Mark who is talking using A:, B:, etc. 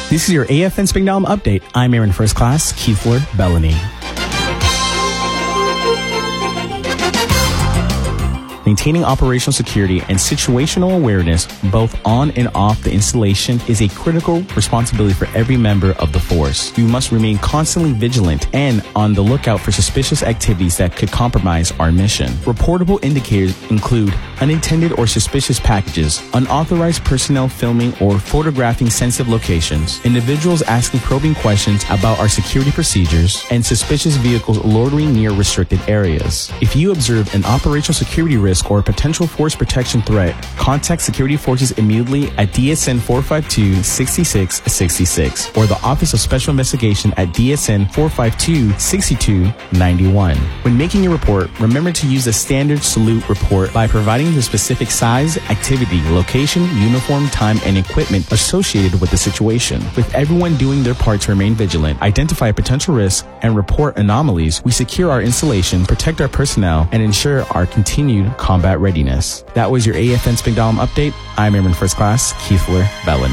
A: This is your AFN Springdalum update. I'm Airman First Class Keithler Bellany. Maintaining operational security and situational awareness both on and off the installation is a critical responsibility for every member of the force. We must remain constantly vigilant and on the lookout for suspicious activities that could compromise our mission. Reportable indicators include unintended or suspicious packages, unauthorized personnel filming or photographing sensitive locations, individuals asking probing questions about our security procedures, and suspicious vehicles loitering near restricted areas. If you observe an operational security risk or a potential force protection threat, contact security forces immediately at DSN 452-6666 or the Office of Special Investigation at DSN 452-6291. When making your report, remember to use the standard salute report by providing the specific size, activity, location, uniform, time, and equipment associated with the situation. With everyone doing their part to remain vigilant, identify potential risks, and report anomalies, we secure our installation, protect our personnel, and ensure our continued combat readiness. That was your AFN Springdalum update. I'm Airman First Class Keithler Bellany.